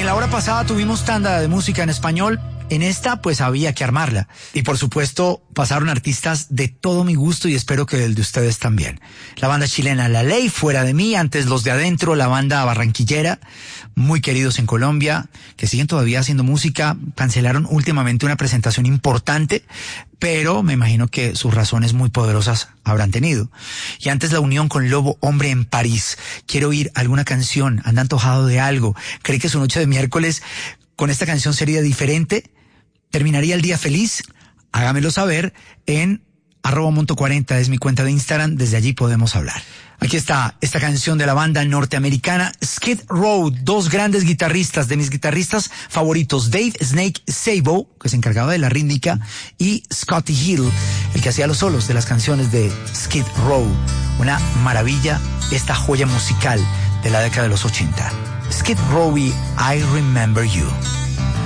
en la hora pasada tuvimos tanda de música en español. En esta, pues había que armarla. Y por supuesto, pasaron artistas de todo mi gusto y espero que el de ustedes también. La banda chilena La Ley, Fuera de Mí, antes Los de Adentro, la banda barranquillera, muy queridos en Colombia, que siguen todavía haciendo música. Cancelaron últimamente una presentación importante, pero me imagino que sus razones muy poderosas habrán tenido. Y antes La Unión con Lobo, Hombre en París. Quiero oír alguna canción, anda antojado de algo. ¿Cree que su noche de miércoles con esta canción sería diferente? ¿Terminaría el día feliz? Hágamelo saber en @monto40, es mi cuenta de Instagram, desde allí podemos hablar. Aquí está esta canción de la banda norteamericana Skid Row, dos grandes guitarristas, de mis guitarristas favoritos, Dave Snake Sabo, que se encargaba de la rítmica, y Scotty Hill, el que hacía los solos de las canciones de Skid Row. Una maravilla, esta joya musical de la década de los 80. Skid Row y I Remember You.